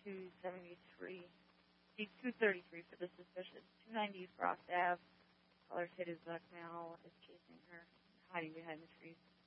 273. He's 233 for the suspicious. 290 Frost Ave. Caller's hit his black male is chasing her, hiding behind the trees.